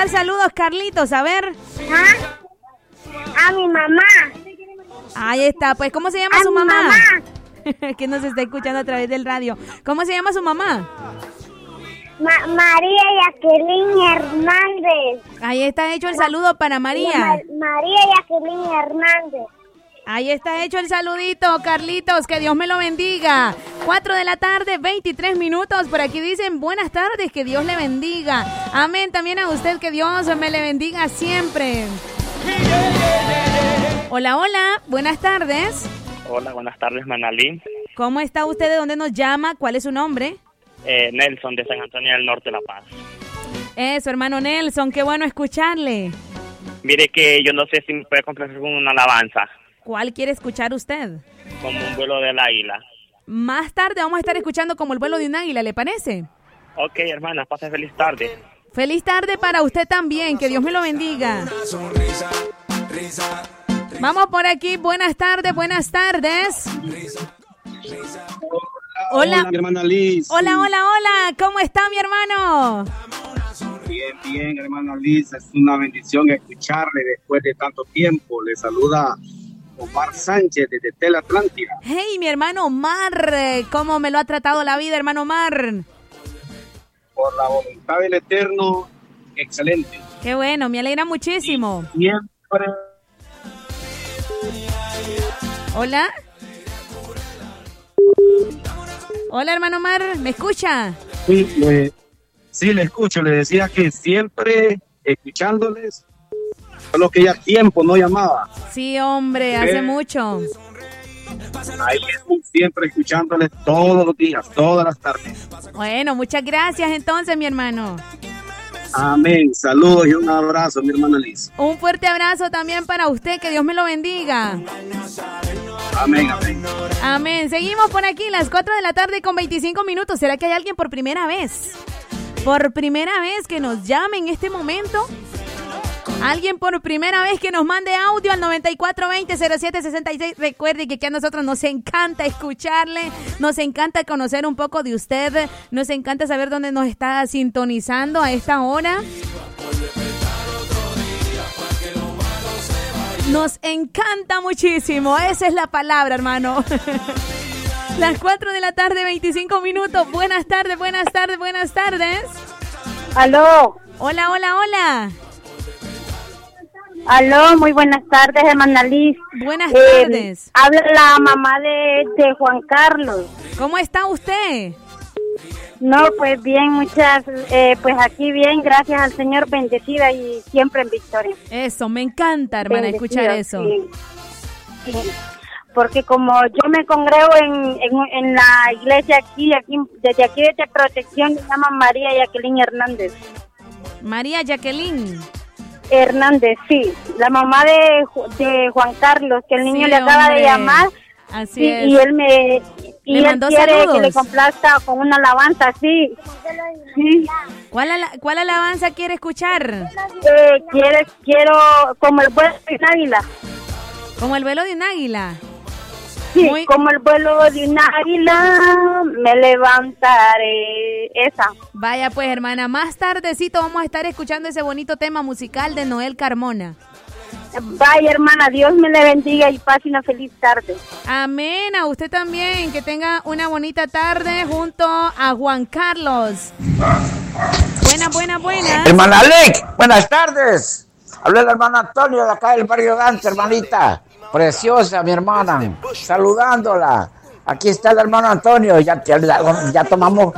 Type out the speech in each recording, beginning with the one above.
mandar saludos, Carlitos? A ver. A mi mamá. Ahí está, pues, ¿cómo se llama su mamá? Que nos está escuchando a través del radio. ¿Cómo se llama su mamá? María Jacqueline Hernández. Ahí está hecho el saludo para María. María Jacqueline Hernández. Ahí está hecho el saludito, Carlitos, que Dios me lo bendiga. 4 de la tarde, 23 minutos. Por aquí dicen, buenas tardes, que Dios le bendiga. Amén, también a usted, que Dios me le bendiga siempre. Hola, hola, buenas tardes. Hola, buenas tardes, Manalí. ¿Cómo está usted? ¿De dónde nos llama? ¿Cuál es su nombre? Nelson, de San Antonio del Norte, La Paz. Eso, hermano Nelson, qué bueno escucharle. Mire que yo no sé si me puede complacer con una alabanza. ¿Cuál quiere escuchar usted? Como un vuelo del águila. Más tarde vamos a estar escuchando como el vuelo de un águila, ¿le parece? Ok, hermana, pase feliz tarde. Feliz tarde para usted también, que Dios me lo bendiga. Vamos por aquí, buenas tardes, buenas tardes. Hola, mi hermana Liz. Hola, hola, hola, ¿cómo está mi hermano? Bien, bien, hermana Liz, es una bendición escucharle después de tanto tiempo. Le saluda Omar Sánchez desde Tel Atlántida. Hey, mi hermano Omar, ¿cómo me lo ha tratado la vida, hermano Omar? Por la voluntad del Eterno, excelente. Qué bueno, me alegra muchísimo. Siempre. Hola. Hola, hermano Omar, ¿me escucha? Sí, le escucho. Le decía que siempre escuchándoles, solo que ya tiempo no llamaba. Sí, hombre, hace mucho. Ahí siempre escuchándoles todos los días, todas las tardes. Bueno, muchas gracias entonces, mi hermano. Amén. Saludos y un abrazo, mi hermana Liz. Un fuerte abrazo también para usted, que Dios me lo bendiga. Amén, amén. Amén. Seguimos por aquí, las 4 de la tarde con 25 minutos. ¿Será que hay alguien por primera vez? Por primera vez que nos llame en este momento. Alguien por primera vez que nos mande audio al 9420-0766. Recuerde que a nosotros nos encanta escucharle, nos encanta conocer un poco de usted, nos encanta saber dónde nos está sintonizando a esta hora. Nos encanta muchísimo, esa es la palabra, hermano. Las 4 de la tarde, 25 minutos. Buenas tardes, buenas tardes, buenas tardes. Aló. Hola, hola, hola. Aló, muy buenas tardes, hermana Liz. Buenas tardes. Habla la mamá de Juan Carlos. ¿Cómo está usted? No, pues bien, pues aquí bien, gracias al Señor, bendecida y siempre en victoria. Eso, me encanta, hermana, bendecida, escuchar eso. Sí. Sí. Porque como yo me congrego en la iglesia aquí, desde aquí de Protección, se llama María Jacqueline Hernández. María Jacqueline Hernández, sí, la mamá de Juan Carlos, que el niño le acaba de llamar. Así sí, es. Y él mandó quiere saludos. que le complazca con una alabanza, sí. Sí. ¿Cuál alabanza quiere escuchar? Quiero como el vuelo de un águila. Como el vuelo de un águila. Sí, como el vuelo de un águila, me levantaré. Esa. Vaya pues, hermana, más tardecito vamos a estar escuchando ese bonito tema musical de Noel Carmona. Vaya, hermana, Dios me le bendiga y pase una feliz tarde. Amén, a usted también, que tenga una bonita tarde junto a Juan Carlos. Buena. Hermana Alec, buenas tardes. Habla el hermano Antonio de acá del barrio Dante, hermanita. Preciosa, mi hermana, saludándola. Aquí está el hermano Antonio, ya tomamos.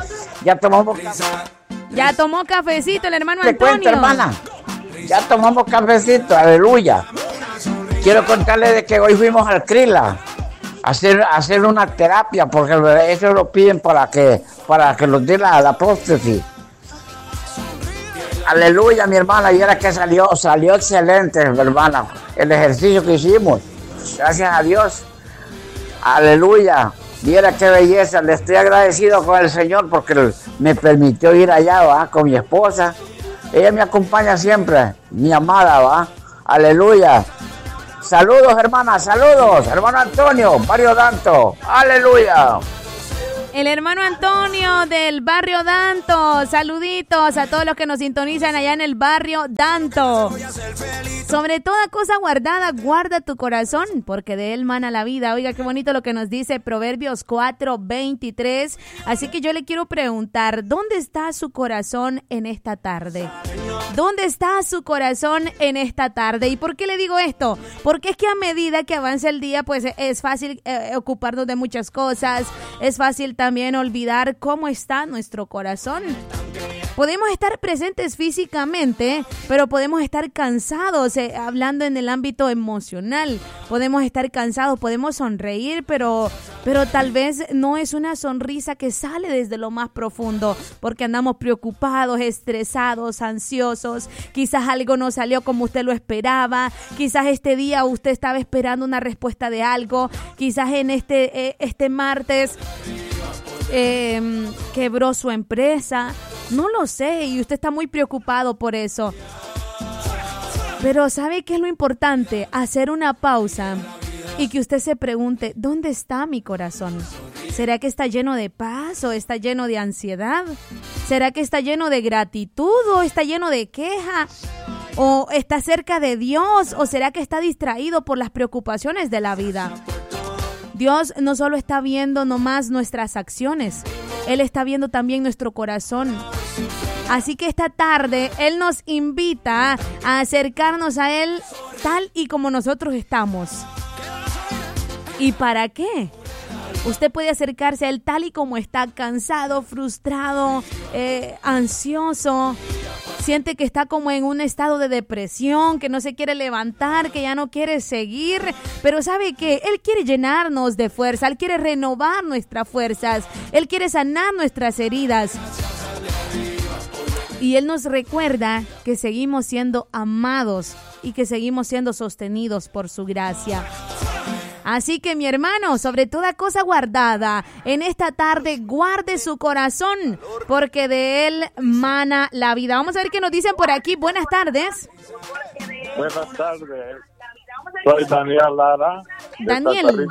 Ya tomó cafecito el hermano Te Antonio. cuento, hermana, ya tomamos cafecito, aleluya. Quiero contarle de que hoy fuimos al Crila a hacer una terapia, porque eso lo piden para que nos dé la prótesis. Aleluya, mi hermana, y era que salió excelente, mi hermana, el ejercicio que hicimos. Gracias a Dios. Aleluya. Viera qué belleza. Le estoy agradecido con el Señor porque me permitió ir allá, ¿va? Con mi esposa. Ella me acompaña siempre, mi amada, ¿va? Aleluya. Saludos, hermana, saludos. Hermano Antonio, Barrio Danto. Aleluya. El hermano Antonio del barrio Danto. Saluditos a todos los que nos sintonizan allá en el barrio Danto. Sobre toda cosa guardada, guarda tu corazón, porque de él mana la vida. Oiga, qué bonito lo que nos dice Proverbios 4:23. Así que yo le quiero preguntar, ¿dónde está su corazón en esta tarde? ¿Dónde está su corazón en esta tarde? ¿Y por qué le digo esto? Porque es que a medida que avanza el día, pues es fácil ocuparnos de muchas cosas. Es fácil también olvidar cómo está nuestro corazón. Podemos estar presentes físicamente, pero podemos estar cansados, hablando en el ámbito emocional. Podemos estar cansados, podemos sonreír, pero tal vez no es una sonrisa que sale desde lo más profundo, porque andamos preocupados, estresados, ansiosos. Quizás algo no salió como usted lo esperaba. Quizás este día usted estaba esperando una respuesta de algo. Quizás en este martes quebró su empresa. No lo sé, y usted está muy preocupado por eso. Pero ¿sabe qué es lo importante? Hacer una pausa y que usted se pregunte, ¿dónde está mi corazón? ¿Será que está lleno de paz o está lleno de ansiedad? ¿Será que está lleno de gratitud o está lleno de queja? ¿O está cerca de Dios o será que está distraído por las preocupaciones de la vida? Dios no solo está viendo nomás nuestras acciones, Él está viendo también nuestro corazón. Así que esta tarde Él nos invita a acercarnos a Él tal y como nosotros estamos. ¿Y para qué? Usted puede acercarse a Él tal y como está, cansado, frustrado, ansioso. Siente que está como en un estado de depresión, que no se quiere levantar, que ya no quiere seguir. Pero ¿sabe qué? Él quiere llenarnos de fuerza, Él quiere renovar nuestras fuerzas, Él quiere sanar nuestras heridas. Y Él nos recuerda que seguimos siendo amados y que seguimos siendo sostenidos por su gracia. Así que mi hermano, sobre toda cosa guardada, en esta tarde guarde su corazón, porque de él mana la vida. Vamos a ver qué nos dicen por aquí. Buenas tardes. Buenas tardes. Soy Daniel Lara. Daniel. Soy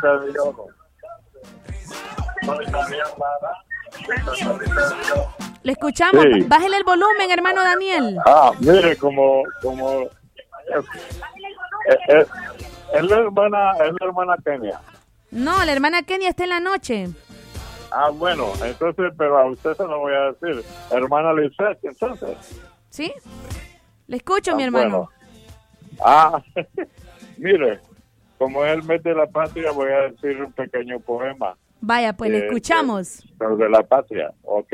Daniel Lara. Le escuchamos. Sí. Bájele el volumen, hermano Daniel. Mire, como es la hermana Kenia. No, la hermana Kenia está en la noche. Bueno, entonces, pero a usted se lo voy a decir. Hermana Lisette, entonces. ¿Sí? Le escucho, mi hermano. Bueno. Mire, como es el mes de la patria, voy a decir un pequeño poema. Vaya, pues le escuchamos. De la patria, ok.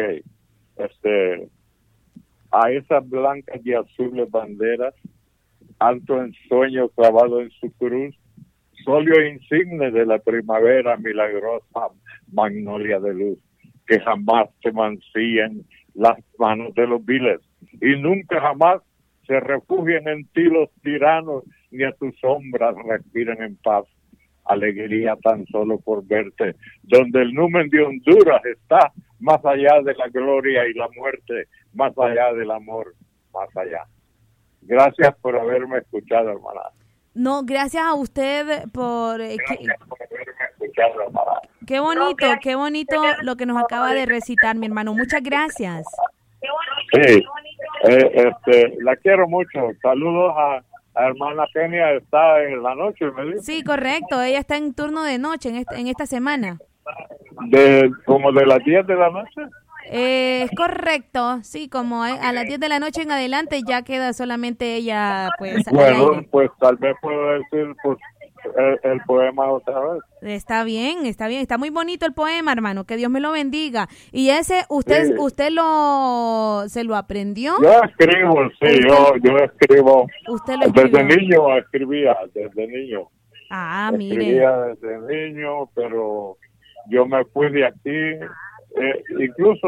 A esas blancas y azules banderas, alto en sueño clavado en su cruz, solio insigne de la primavera, milagrosa magnolia de luz, que jamás se mancillen las manos de los viles, y nunca jamás se refugien en ti los tiranos, ni a tus sombras respiren en paz. Alegría tan solo por verte, donde el numen de Honduras está, más allá de la gloria y la muerte, más allá del amor, más allá. Gracias por haberme escuchado, hermana. No, gracias a usted por... Gracias por haberme escuchado, hermana. Qué bonito lo que nos acaba de recitar, mi hermano. Muchas gracias. Sí, la quiero mucho. Saludos a hermana Kenia, está en la noche, me dice. Sí, correcto. Ella está en turno de noche en esta semana. Como de las 10 de la noche. Es correcto, sí, como a las 10 de la noche en adelante ya queda solamente ella, pues. Bueno, pues tal vez puedo decir pues el poema otra vez. Está bien, está muy bonito el poema, hermano, que Dios me lo bendiga. Y ese, usted se lo aprendió. Yo escribo, sí, yo escribo. Usted lo escribió. Desde niño escribía, desde niño. Mire. Escribía desde niño, pero yo me fui de aquí. Incluso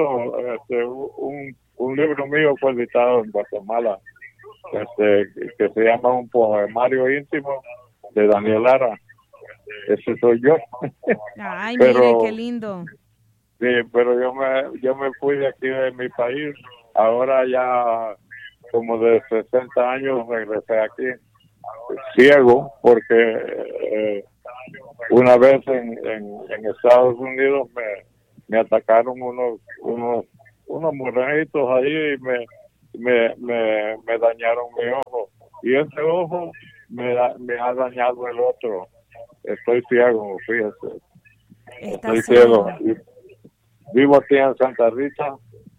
un libro mío fue editado en Guatemala, que se llama Un poemario íntimo de Daniel Lara. Ese soy yo. Ay, mire, qué lindo. Sí, pero yo me fui de aquí de mi país. Ahora ya como de 60 años regresé aquí ciego, porque una vez en Estados Unidos me atacaron unos morenitos ahí y me dañaron mi ojo. Y ese ojo me ha dañado el otro. Estoy ciego, fíjese. Estoy ciego. Vivo aquí en Santa Rita.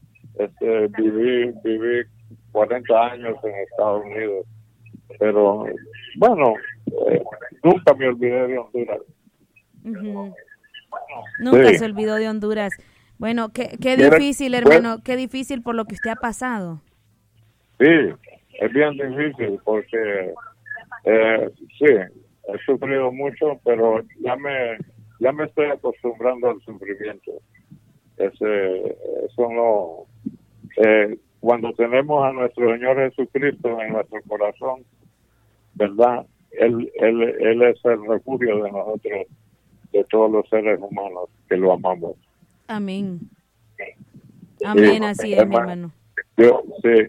Viví 40 años en Estados Unidos. Pero, bueno, nunca me olvidé de Honduras. Uh-huh. Nunca se olvidó de Honduras. Bueno, qué difícil, hermano, qué difícil por lo que usted ha pasado. Sí, es bien difícil porque, sí, he sufrido mucho, pero ya me estoy acostumbrando al sufrimiento. Eso no... cuando tenemos a nuestro Señor Jesucristo en nuestro corazón, ¿verdad? Él es el refugio de nosotros, de todos los seres humanos que lo amamos. Amén. Amén, sí, así es, mi hermano. Sí,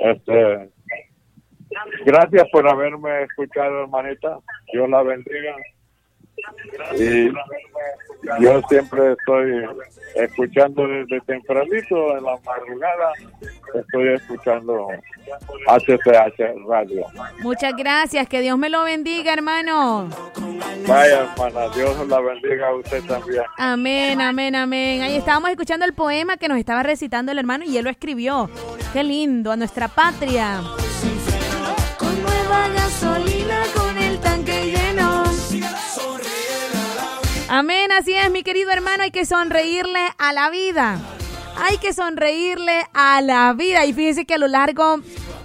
gracias por haberme escuchado, hermanita. Dios la bendiga. Y yo siempre estoy escuchando desde tempranito en la madrugada, estoy escuchando HCH Radio. Muchas gracias, que Dios me lo bendiga, hermano. Vaya, hermana, Dios la bendiga a usted también. Amén, amén, amén. Ahí estábamos escuchando el poema que nos estaba recitando el hermano y él lo escribió. Qué lindo, a nuestra patria. Con nueva gasolina, con el tanque lleno. Amén, así es, mi querido hermano, hay que sonreírle a la vida. Hay que sonreírle a la vida. Y fíjese que a lo largo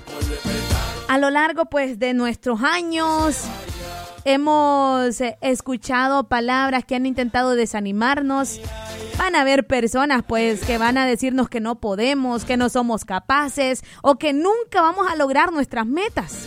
pues de nuestros años hemos escuchado palabras que han intentado desanimarnos. Van a haber personas pues que van a decirnos que no podemos, que no somos capaces o que nunca vamos a lograr nuestras metas.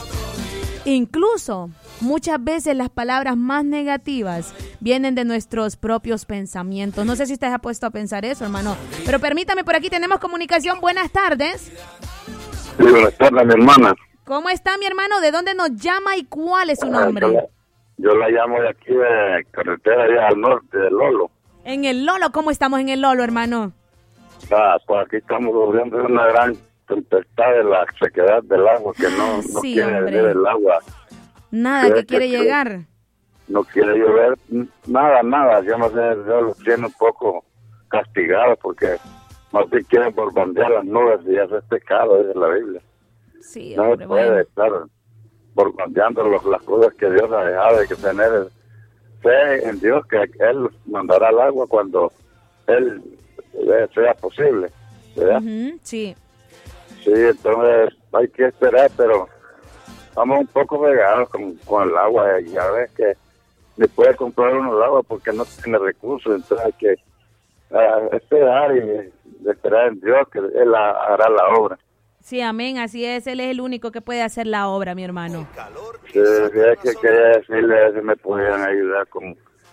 Incluso muchas veces las palabras más negativas vienen de nuestros propios pensamientos. No sé si usted ha puesto a pensar eso, hermano. Pero permítame, por aquí tenemos comunicación. Buenas tardes. Sí, buenas tardes, mi hermana. ¿Cómo está, mi hermano? ¿De dónde nos llama y cuál es su nombre? Yo la llamo de aquí de carretera allá al norte, de Lolo. En el Lolo, ¿cómo estamos en el Lolo, hermano? Pues aquí estamos sufriendo una gran tempestad de la sequedad del agua, que no sí, quiere venir el agua. Nada que quiere llegar. No quiere llover, nada. Yo no sé, yo los tiene un poco castigados porque más bien quieren borbandear las nubes y eso es pecado, dice la Biblia. Sí, no se puede estar borbandeando las cosas que Dios ha dejado. Hay que tener fe en Dios que Él mandará el agua cuando Él sea posible, ¿verdad? Uh-huh, sí. Sí, entonces hay que esperar, pero vamos un poco regados con el agua. Ya ves que ni puede comprar uno el agua porque no tiene recursos, entonces hay que esperar y esperar en Dios que Él hará la obra. Sí, amén, así es, Él es el único que puede hacer la obra, mi hermano. Sí, es que quería decirle si me podían ayudar con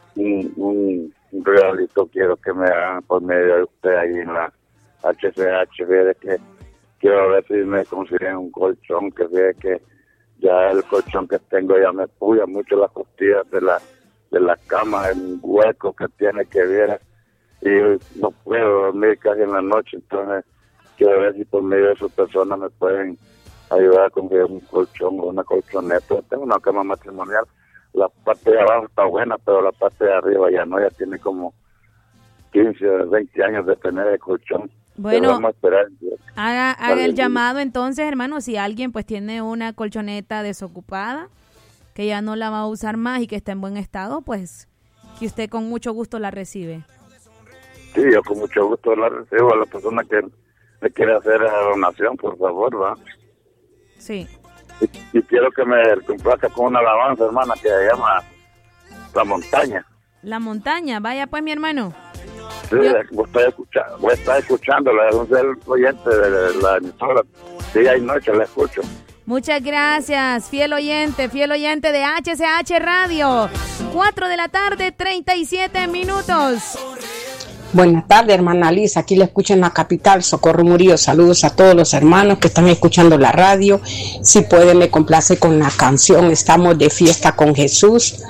un regalito, quiero que me hagan por medio de usted ahí en la HCH, de que quiero ver si me consiguen un colchón, que ve que ya el colchón que tengo ya me puya mucho las costillas de la cama, el hueco que tiene que ver, y no puedo dormir casi en la noche, entonces quiero ver si por medio de sus personas me pueden ayudar a conseguir un colchón o una colchoneta. Tengo una cama matrimonial, la parte de abajo está buena, pero la parte de arriba ya no, ya tiene como 15 o 20 años de tener el colchón. Bueno, vamos a esperar. haga el llamado entonces, hermano, si alguien pues tiene una colchoneta desocupada, que ya no la va a usar más y que está en buen estado, pues que usted con mucho gusto la recibe. Sí, yo con mucho gusto la recibo a la persona que me quiere hacer la donación, por favor, ¿va? Sí. Y quiero que me complazca con una alabanza, hermana, que se llama La Montaña. La Montaña, vaya pues, mi hermano. Sí, voy a estar escuchándola, es el oyente de la emisora. Día y noche la escucho. Muchas gracias, fiel oyente de HCH Radio. 4 de la tarde, 37 minutos. Buenas tardes, hermana Lisa. Aquí la escucho en la capital, Socorro Murillo. Saludos a todos los hermanos que están escuchando la radio. Si puede, me complace con la canción Estamos de Fiesta con Jesús.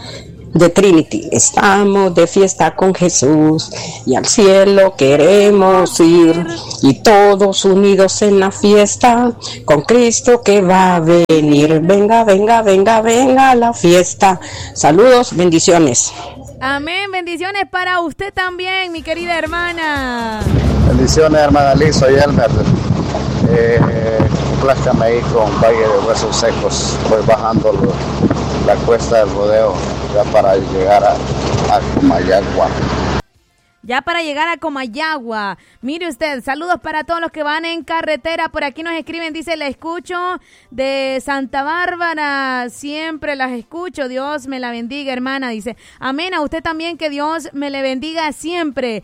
de Trinity. Estamos de fiesta con Jesús y al cielo queremos ir, y todos unidos en la fiesta con Cristo que va a venir. Venga, venga, venga, venga a la fiesta. Saludos, bendiciones. Amén, bendiciones para usted también, mi querida hermana. Bendiciones, hermana Liz, soy Elmer. Complázcame ahí con Valle de Huesos Secos. Voy bajando la cuesta del rodeo ya para llegar a Comayagua. Ya para llegar a Comayagua. Mire usted, saludos para todos los que van en carretera. Por aquí nos escriben, dice, la escucho de Santa Bárbara. Siempre las escucho. Dios me la bendiga, hermana. Dice, amén. A usted también, que Dios me le bendiga siempre.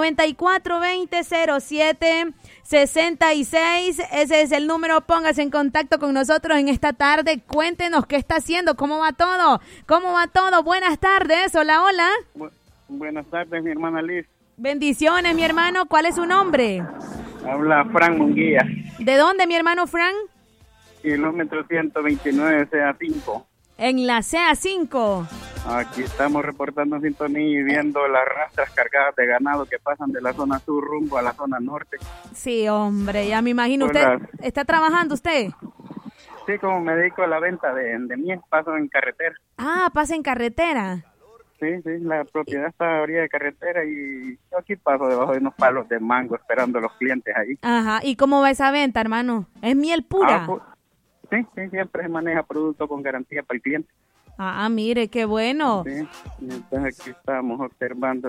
94200766. Ese es el número. Póngase en contacto con nosotros en esta tarde. Cuéntenos qué está haciendo, cómo va todo. ¿Cómo va todo? Buenas tardes. Hola, hola. Buenas tardes, mi hermana Liz. Bendiciones, mi hermano. ¿Cuál es su nombre? Habla Frank Munguía. ¿De dónde, mi hermano Frank? Kilómetro 129, CA5. En la CA5. Aquí estamos reportando sintonía y viendo las rastras cargadas de ganado que pasan de la zona sur rumbo a la zona norte. Sí, hombre, ya me imagino. ¿Usted está trabajando usted? Sí, como me dedico a la venta de miel, paso en carretera. Ah, pasa en carretera. Sí, la propiedad está a orilla de carretera y yo aquí paso debajo de unos palos de mango esperando a los clientes ahí. Ajá, ¿y cómo va esa venta, hermano? ¿Es miel pura? Sí, siempre se maneja producto con garantía para el cliente. Ah, mire, qué bueno. Sí, entonces aquí estamos observando.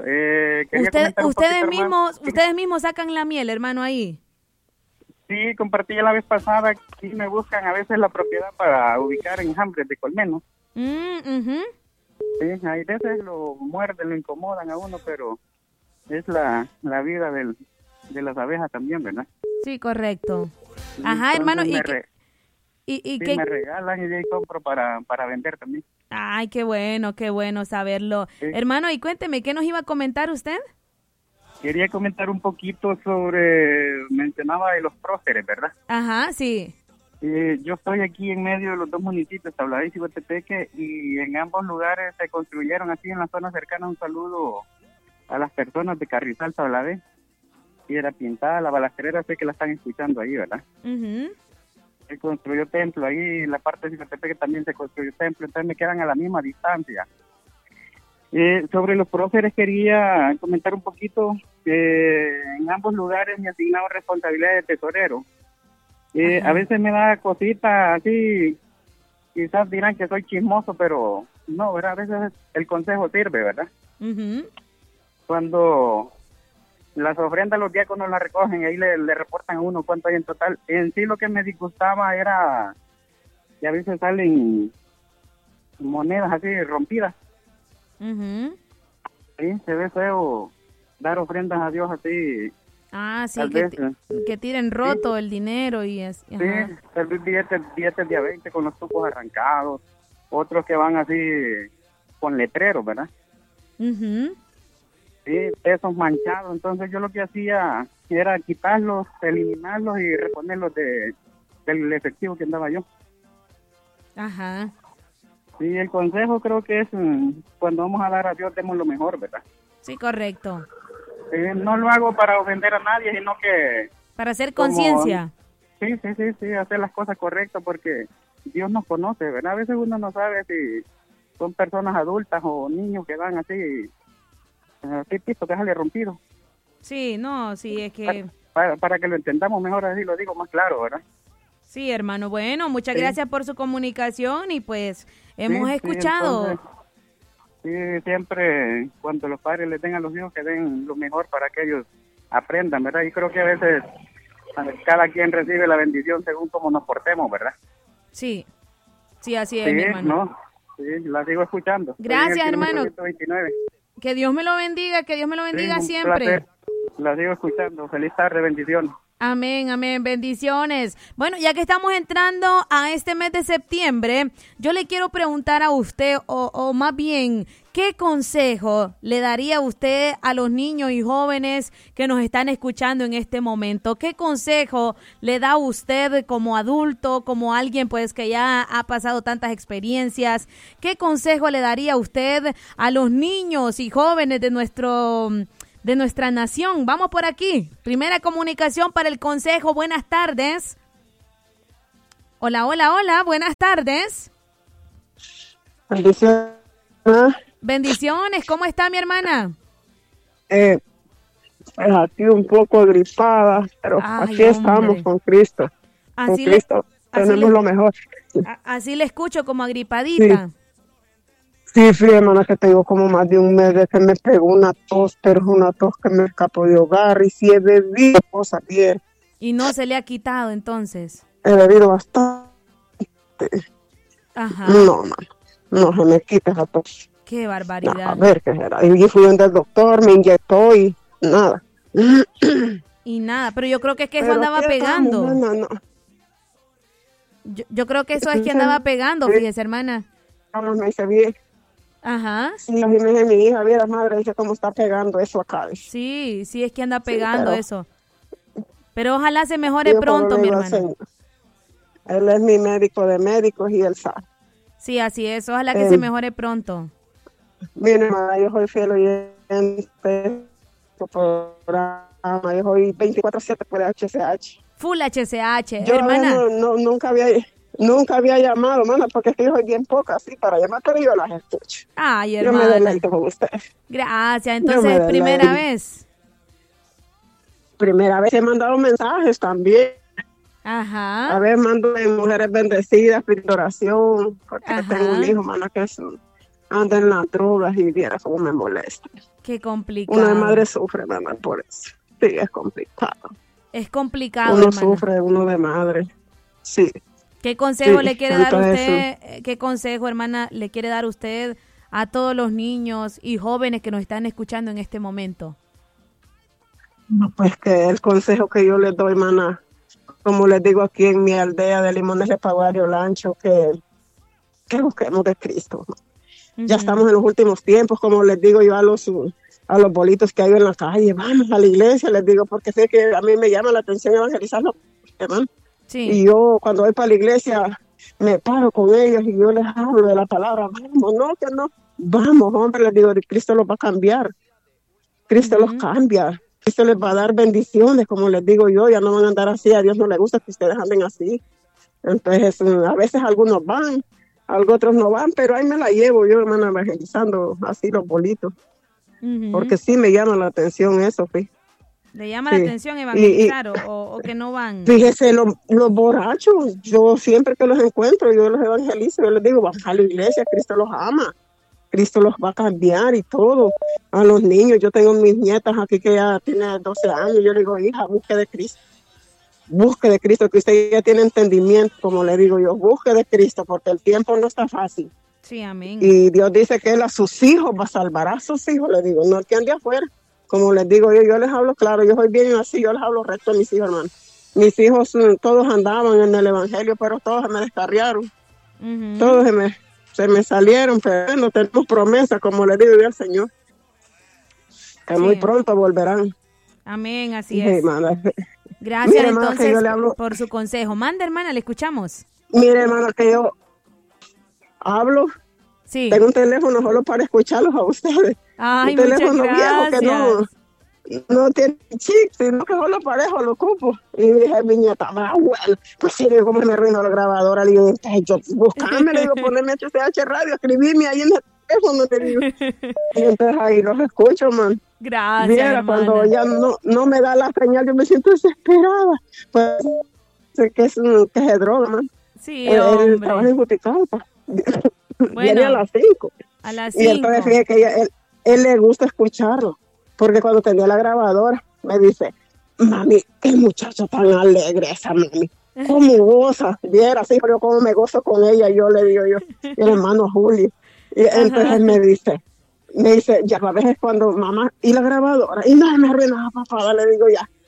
¿Ustedes mismos sacan la miel, hermano, ahí? Sí, compartí la vez pasada, aquí me buscan a veces la propiedad para ubicar enjambres de colmenos. Sí, hay veces lo muerden, lo incomodan a uno, pero es la vida de las abejas también, ¿verdad? Sí, correcto. Ajá, hermano, me regalan y yo compro para vender también. Ay, qué bueno saberlo. Sí. Hermano, y cuénteme, ¿qué nos iba a comentar usted? Quería comentar un poquito mencionaba de los próceres, ¿verdad? Ajá, sí. Yo estoy aquí en medio de los dos municipios, Tabladí y Ciguatepeque, y en ambos lugares se construyeron así en la zona cercana. Un saludo a las personas de Carrizal, Tabladí, Piedra Pintada, La Balastrera, sé que la están escuchando ahí, ¿verdad? Se construyó templo ahí, en la parte de Ciguatepeque también se construyó templo, entonces me quedan a la misma distancia. Sobre los próceres quería comentar un poquito. En ambos lugares me asignaron responsabilidad de tesorero. A veces me da cositas así, quizás dirán que soy chismoso, pero no, ¿verdad? A veces el consejo sirve, ¿verdad? Cuando las ofrendas los diáconos las recogen y ahí le reportan a uno cuánto hay en total. En sí lo que me disgustaba era que a veces salen monedas así rompidas. Sí, se ve feo dar ofrendas a Dios así. Ah, sí, que tiren roto el dinero y es. Sí, billetes de a 20 con los tubos arrancados, otros que van así con letreros, ¿verdad? Sí, pesos manchados. Entonces yo lo que hacía era quitarlos, eliminarlos y reponerlos del efectivo que andaba yo. Ajá. Sí, el consejo creo que es cuando vamos a dar a Dios, demos lo mejor, ¿verdad? Sí, correcto. No lo hago para ofender a nadie, sino que... Para hacer conciencia. Sí, hacer las cosas correctas porque Dios nos conoce, ¿verdad? A veces uno no sabe si son personas adultas o niños que van así tipo que sale rompido. Sí, no, sí, es que... Para que lo entendamos mejor, así lo digo más claro, ¿verdad? Sí, hermano, bueno, muchas gracias por su comunicación y pues hemos escuchado... Entonces, sí, siempre cuando los padres les den a los hijos que den lo mejor para que ellos aprendan, ¿verdad? Y creo que a veces cada quien recibe la bendición según cómo nos portemos, ¿verdad? Sí, así es, mi hermano. ¿No? Sí, la sigo escuchando. Gracias, hermano. 129. Que Dios me lo bendiga, siempre. Placer. La sigo escuchando. Feliz tarde, bendición. Amén, amén, bendiciones. Bueno, ya que estamos entrando a este mes de septiembre, yo le quiero preguntar a usted, o más bien, ¿qué consejo le daría usted a los niños y jóvenes que nos están escuchando en este momento? ¿Qué consejo le da usted como adulto, como alguien pues que ya ha pasado tantas experiencias? ¿Qué consejo le daría usted a los niños y jóvenes de nuestra nación? Vamos por aquí. Primera comunicación para el consejo. Buenas tardes. Hola, hola, hola. Buenas tardes. Bendiciones. Bendiciones. ¿Cómo está mi hermana? Aquí un poco gripada, pero aquí estamos con Cristo. Con Cristo tenemos lo mejor. Así le escucho como agripadita. Sí, hermana, que tengo como más de un mes de que me pegó una tos, pero es una tos que me escapó de hogar y sí he bebido cosas bien. ¿Y no se le ha quitado entonces? He bebido bastante. Ajá. No se me quita esa tos. Qué barbaridad. A ver qué será. Y fui donde el doctor, me inyectó y nada. Y nada, pero yo creo que es que eso andaba pegando. No. Yo creo que eso es que andaba pegando, fíjese, hermana. Vamos, me hice bien. Ajá. Sí, la de mi hija, mira, madre, dice cómo está pegando eso acá. Sí, es que anda pegando eso. Pero ojalá se mejore pronto, mi hermana. Él es mi médico de médicos y él sabe. Sí, así es. Ojalá que se mejore pronto. Mira, hermana, yo soy fiel oyente de tu programa. Yo soy 24/7 por HCH. Full HCH, yo, hermana. Nunca había llamado, hermana, porque es que yo soy bien poca así para llamar, pero yo las escucho. Ay, hermana. Yo me deleito con usted. Gracias. Entonces, ¿primera vez? Primera vez. He mandado mensajes también. Ajá. A ver, mando de mujeres bendecidas, pido oración, porque tengo un hijo, hermana, que anda en las drogas y viera cómo me molesta. Qué complicado. Una de madre sufre, hermana, por eso. Sí, es complicado. Es complicado, uno hermana. Sufre, uno de madre. Sí. ¿Qué consejo le quiere dar usted? ¿Qué consejo, hermana, le quiere dar usted a todos los niños y jóvenes que nos están escuchando en este momento? No, pues que el consejo que yo les doy, hermana, como les digo aquí en mi aldea de Limones de Paguario Lancho, que busquemos de Cristo. Ya estamos en los últimos tiempos, como les digo yo a los bolitos que hay en la calle, vamos a la iglesia, les digo, porque sé que a mí me llama la atención evangelizarlos, hermano. Sí. Y yo cuando voy para la iglesia me paro con ellos y yo les hablo de la palabra, vamos, hombre, les digo, Cristo los va a cambiar, Cristo los cambia, Cristo les va a dar bendiciones, como les digo yo, ya no van a andar así, a Dios no le gusta que ustedes anden así. Entonces, a veces algunos van, otros no van, pero ahí me la llevo yo, hermano, evangelizando así los bolitos, porque sí me llama la atención eso, sí. ¿Le llama la atención evangelizar o que no van? Fíjese, los borrachos, yo siempre que los encuentro, yo los evangelizo, yo les digo, vamos a la iglesia, Cristo los ama, Cristo los va a cambiar y todo. A los niños, yo tengo mis nietas aquí que ya tienen 12 años, yo le digo, hija, busque de Cristo, que usted ya tiene entendimiento, como le digo yo, busque de Cristo, porque el tiempo no está fácil. Sí, amén. Y Dios dice que Él a sus hijos va a salvar a sus hijos, le digo, no el que ande afuera. Como les digo yo les hablo claro, yo soy bien así, yo les hablo recto a mis hijos, hermano. Mis hijos todos andaban en el evangelio, pero todos se me descarriaron. Todos se me salieron, pero bueno, tenemos promesa, como le digo yo al Señor, que muy pronto volverán. Amén, así es. Hermana. Gracias, mire, hermana, entonces, yo le hablo, por su consejo. Manda, hermana, le escuchamos. Mire, hermana, que yo hablo. Sí. Tengo un teléfono solo para escucharlos a ustedes. Ay, un teléfono muchas viejo que no tiene chip, sino que solo para eso lo ocupo. Y dije, mi nieta, bueno, pues sí, como me arruinó la grabadora, le digo, yo buscame, le digo, poneme HCH Radio, escribirme ahí en el teléfono, te digo. Y entonces ahí los escucho, man. Gracias, mira, hermana. cuando ya no me da la señal, yo me siento desesperada. Pues sé que se droga, man. Sí, hombre. Él trabaja en Juticalpa. Bueno, viene a las 5. A las 5. Y entonces fíjate que él le gusta escucharlo, porque cuando tenía la grabadora me dice, mami, qué muchacha tan alegre esa mami, cómo goza, viera así, pero cómo me gozo con ella, yo le digo yo, y el hermano Julio, y entonces me dice, ya a veces cuando mamá, y la grabadora, y no me arruinaba papá, le digo ya,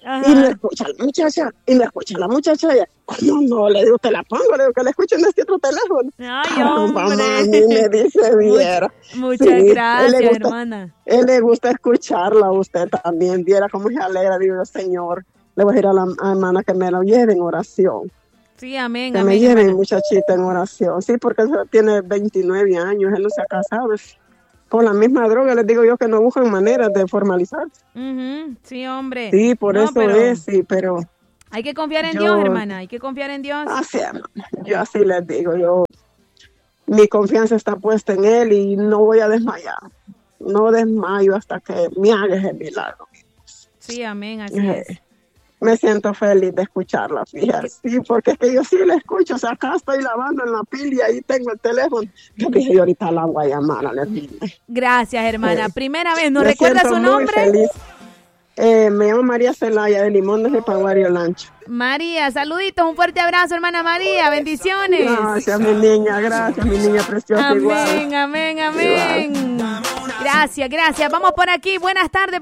Y me escucha la muchacha, ¿cómo no? Le digo, te la pongo, le digo que la escucho en este otro teléfono. Ay, hombre. Mami, me dice, viera. Muchas gracias, hermana. Él le gusta escucharla a usted también, viera cómo se alegra, digo, Señor, le voy a decir a la hermana que me lo lleve en oración. Sí, amén, que amén. me lleve muchachita en oración, sí, porque él tiene 29 años, él no se ha casado, por la misma droga, les digo yo que no buscan maneras de formalizarse. Sí, hombre. Sí, por eso es, sí, pero... Hay que confiar en Dios, hermana, hay que confiar en Dios. Así, yo así les digo, mi confianza está puesta en Él y no voy a desmayar. No desmayo hasta que me haga ese milagro. Sí, amén, así es. Me siento feliz de escucharla, fíjate. Sí, porque es que yo sí la escucho. O sea, acá estoy lavando en la pila y ahí tengo el teléfono. Yo dije, yo ahorita la voy a llamar a la niña. Gracias, hermana. Primera vez, ¿nos recuerda su nombre? Feliz. Me llamo María Celaya, de Limón de Paguario Lancho. María, saluditos, un fuerte abrazo, hermana María. Bendiciones. Gracias, mi niña preciosa. Amén, igual. amén, amén. Igual. Gracias. Vamos por aquí. Buenas tardes.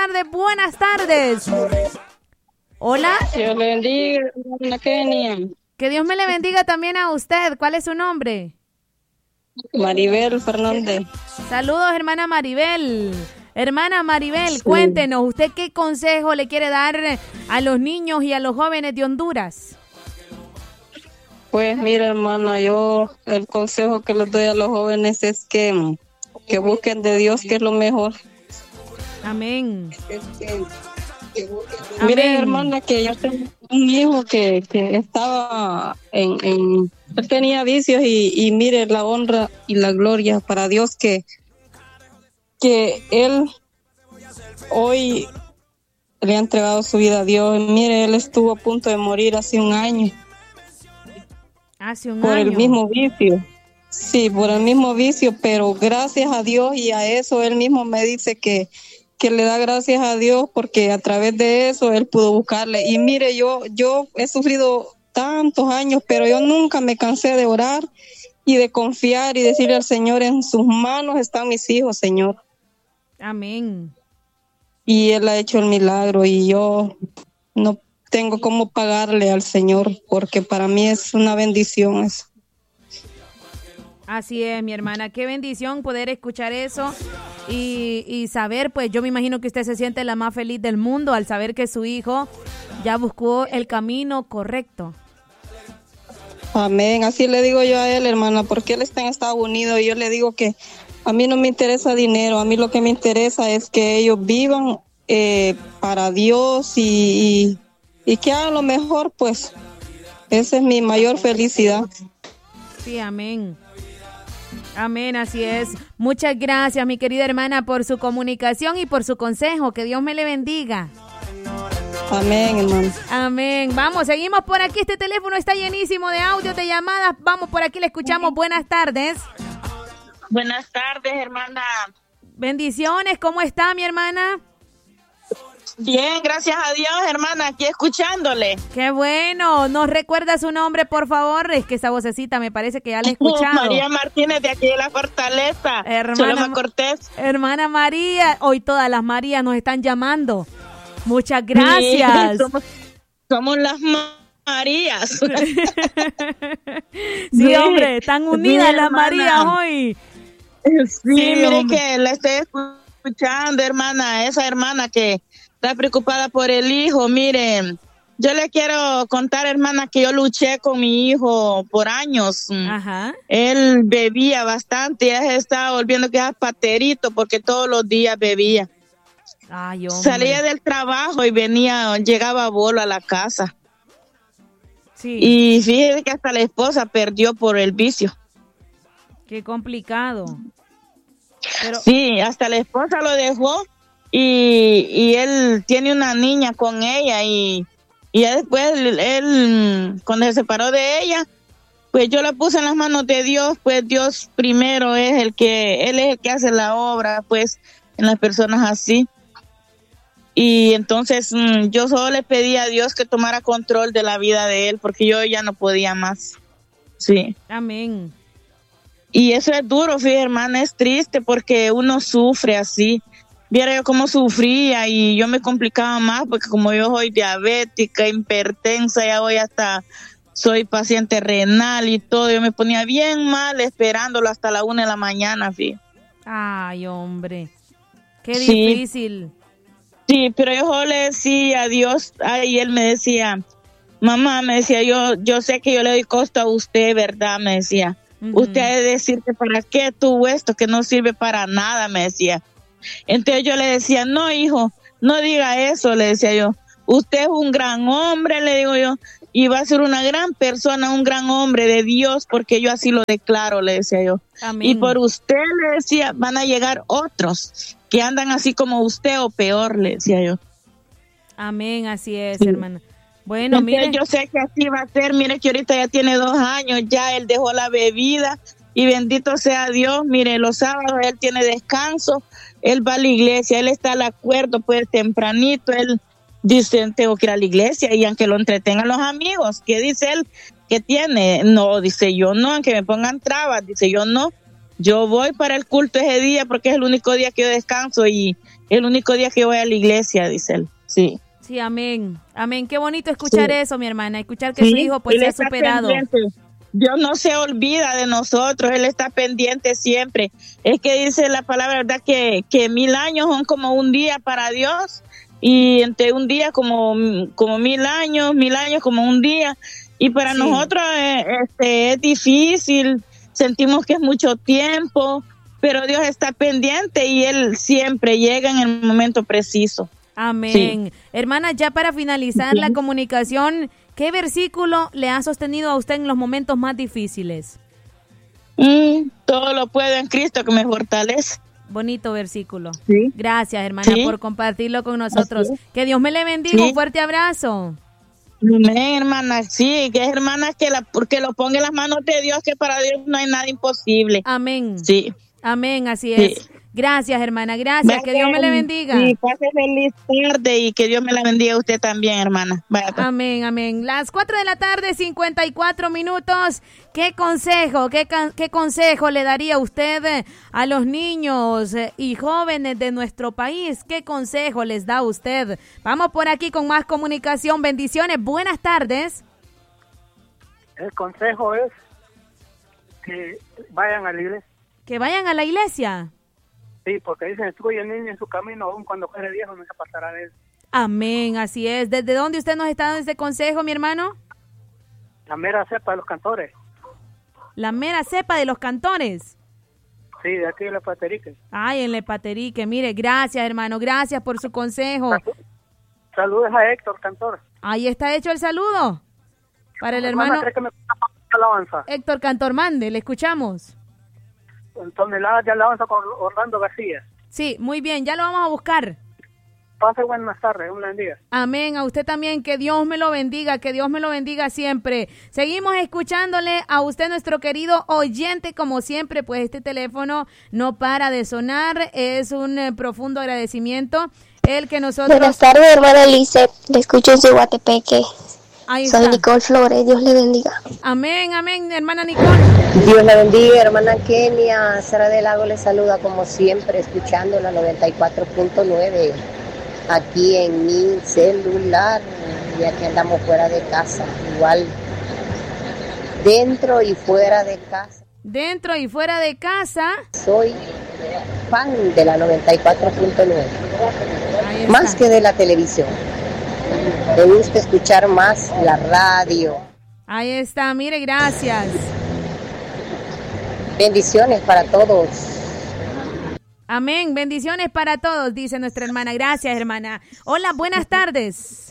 Hola. Dios le bendiga, hermana Kenia. Que Dios me le bendiga también a usted. ¿Cuál es su nombre? Maribel Fernández. Saludos, hermana Maribel. Hermana Maribel, cuéntenos, ¿usted qué consejo le quiere dar a los niños y a los jóvenes de Honduras? Pues mira, hermana, yo el consejo que les doy a los jóvenes es que busquen de Dios, que es lo mejor. Amén. Mire, hermana, que yo tengo un hijo que estaba él tenía vicios y mire la honra y la gloria para Dios que él hoy le ha entregado su vida a Dios. Mire, él estuvo a punto de morir hace un año. Por el mismo vicio. Sí, por el mismo vicio, pero gracias a Dios y a eso él mismo me dice que le da gracias a Dios porque a través de eso él pudo buscarle. Y mire, yo he sufrido tantos años, pero yo nunca me cansé de orar y de confiar y decirle al Señor, en sus manos están mis hijos, Señor. Amén. Y él ha hecho el milagro y yo no tengo cómo pagarle al Señor porque para mí es una bendición eso. Así es, mi hermana, qué bendición poder escuchar eso y saber, pues yo me imagino que usted se siente la más feliz del mundo al saber que su hijo ya buscó el camino correcto. Amén, así le digo yo a él, hermana, porque él está en Estados Unidos y yo le digo que a mí no me interesa dinero, a mí lo que me interesa es que ellos vivan para Dios y que hagan lo mejor, pues esa es mi mayor felicidad. Sí, amén. Amén, así es. Muchas gracias, mi querida hermana, por su comunicación y por su consejo. Que Dios me le bendiga. Amén, hermano. Amén. Vamos, seguimos por aquí. Este teléfono está llenísimo de audios, de llamadas. Vamos por aquí, le escuchamos. Buenas tardes. Buenas tardes, hermana. Bendiciones, ¿cómo está, mi hermana? Bien, gracias a Dios, hermana, aquí escuchándole. Qué bueno. ¿Nos recuerda su nombre, por favor? Es que esa vocecita me parece que ya la he escuchado. María Martínez, de aquí de la Fortaleza. Hermana Cortés. Hermana María, hoy todas las Marías nos están llamando. Muchas gracias. Somos las Marías. Sí, hombre, están unidas las Marías hoy. Sí, mire hombre, que la estoy escuchando, hermana, esa hermana que está preocupada por el hijo. Miren, yo le quiero contar, hermana, que yo luché con mi hijo por años. Ajá. Él bebía bastante, ya se estaba volviendo que era paterito porque todos los días bebía. Ay, hombre. Salía del trabajo y llegaba a bolo a la casa. Sí. Y fíjese que hasta la esposa perdió por el vicio. Qué complicado. Pero... Sí, hasta la esposa lo dejó y él tiene una niña con ella y ya después él cuando se separó de ella, pues yo la puse en las manos de Dios, pues Dios primero es él es el que hace la obra, pues en las personas así. Y entonces yo solo le pedí a Dios que tomara control de la vida de él porque yo ya no podía más. Sí. Amén. Y eso es duro, fíjate, hermana, es triste porque uno sufre así. viera yo cómo sufría y yo me complicaba más porque como yo soy diabética, hipertensa, ya voy hasta, soy paciente renal y todo, yo me ponía bien mal esperándolo hasta la 1 de la mañana, fíjate. Ay, hombre, qué Sí. difícil. Sí, pero yo le decía a Dios, y él me decía, mamá, me decía, yo sé que yo le doy costo a usted, ¿verdad? Me decía, usted ha de decir que para qué tuvo esto, que no sirve para nada, me decía. Entonces yo le decía, no, hijo, no diga eso, le decía yo. Usted es un gran hombre, le digo yo, y va a ser una gran persona, un gran hombre de Dios, porque yo así lo declaro, le decía yo. Amén. Y por usted, le decía, van a llegar otros que andan así como usted o peor, le decía yo. Amén, así es, Sí. hermana. Bueno, Entonces, mire. yo sé que así va a ser, mire que ahorita ya tiene 2 años, ya él dejó la bebida y bendito sea Dios, mire, los sábados él tiene descanso, él va a la iglesia, él está al acuerdo, pues tempranito, él dice, tengo que ir a la iglesia y aunque lo entretengan los amigos, ¿qué dice él? ¿Qué tiene? No, dice yo no, aunque me pongan trabas, dice yo no, yo voy para el culto ese día porque es el único día que yo descanso y el único día que yo voy a la iglesia, dice él, sí. Sí, amén. Amén. Qué bonito escuchar Sí. eso, mi hermana. Escuchar que Sí, su hijo pues él se ha está superado. pendiente. Dios no se olvida de nosotros, Él está pendiente siempre. Es que dice la palabra, ¿verdad? Que 1000 años son como un día para Dios y entre un día como 1000 años, 1000 años como un día. Y para Sí. nosotros es difícil, sentimos que es mucho tiempo, pero Dios está pendiente y Él siempre llega en el momento preciso. Amén. Hermana, ya para finalizar la comunicación, ¿qué versículo le ha sostenido a usted en los momentos más difíciles? Todo lo puedo en Cristo que me fortalece. Bonito versículo. Sí. Gracias, hermana, Sí. por compartirlo con nosotros. Así es. Que Dios me le bendiga. Sí. Un fuerte abrazo. Amén, hermana, sí, que es hermana porque lo ponga en las manos de Dios, que para Dios no hay nada imposible. Amén. Sí. Amén, así Sí. es. Gracias, hermana, gracias. Que Dios me le bendiga. Sí, pase feliz tarde y que Dios me la bendiga a usted también, hermana. Vaya, pues. Amén, amén. Las 4 de la tarde, 54 minutos. ¿Qué consejo, qué consejo le daría usted a los niños y jóvenes de nuestro país? ¿Qué consejo les da usted? Vamos por aquí con más comunicación. Bendiciones. Buenas tardes. El consejo es que vayan a la iglesia. Que vayan a la iglesia. Sí, porque dicen, instruye el niño en su camino, aún cuando fuere viejo no se pasará de él. Amén, así es. ¿Desde dónde usted nos está dando ese consejo, mi hermano? La mera cepa de los cantores. La mera cepa de los cantores. Sí, de aquí de la Paterique. Ay, en Lepaterique. Mire, gracias, hermano. Gracias por su consejo. Saludos a Héctor, cantor. Ahí está hecho el saludo. Para el hermano ¿Cree que me alabanza? Héctor Cantor, mande, le escuchamos. Toneladas de alabanza con Orlando García. Sí, muy bien, ya lo vamos a buscar. Pase buenas tardes, un buen día. Amén, a usted también, que Dios me lo bendiga, que Dios me lo bendiga siempre. Seguimos escuchándole a usted, nuestro querido oyente, como siempre, pues este teléfono no para de sonar, es un profundo agradecimiento el que nosotros... Buenas tardes, hermana Lice, le escucho desde Guatepeque. Ahí Soy está. Nicole Flores, Dios le bendiga. Amén, amén, hermana Nicole. Dios la bendiga, hermana Kenia. Sara del Lago le saluda como siempre, escuchando la 94.9 aquí en mi celular. Y aquí andamos fuera de casa, igual dentro y fuera de casa. Dentro y fuera de casa. Soy fan de la 94.9, más que de la televisión. Me gusta escuchar más la radio. Ahí está, mire, gracias. Bendiciones para todos. Amén, bendiciones para todos, dice nuestra hermana. Gracias, hermana. Hola, buenas tardes.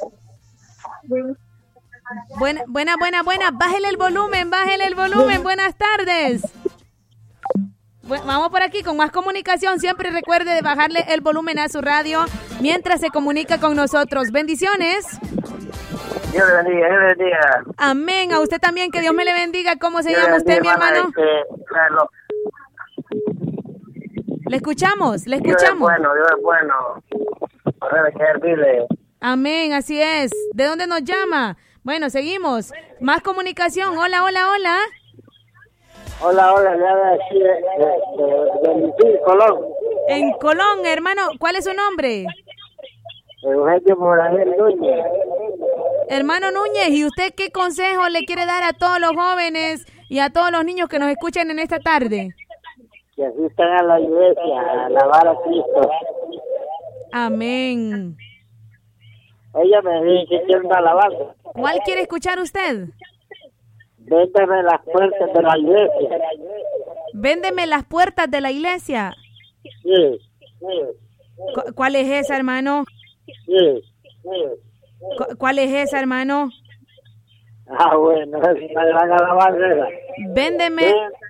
Buena. Bájele el volumen. Buenas tardes. Vamos por aquí con más comunicación. Siempre recuerde de bajarle el volumen a su radio mientras se comunica con nosotros. Bendiciones. Dios le bendiga, Dios le bendiga. Amén. A usted también, que Dios me le bendiga. ¿Cómo se llama usted, mi hermano? Le escuchamos. Dios es bueno. Debe servirle. Amén, así es. ¿De dónde nos llama? Bueno, seguimos. Más comunicación. Hola. Hola, le habla aquí de Colón. En Colón, hermano, ¿cuál es su nombre? Eugenio Morales Núñez. Hermano Núñez, ¿y usted qué consejo le quiere dar a todos los jóvenes y a todos los niños que nos escuchan en esta tarde? Que asistan a la iglesia, a alabar a Cristo. Amén. Ella me dice que quiere una alabanza. ¿Cuál quiere escuchar usted? Véndeme las puertas de la iglesia. Véndeme las puertas de la iglesia. Sí. ¿Cuál es esa, hermano? Sí. ¿Cuál es esa, hermano? Bueno, es una gran alabanza. Véndeme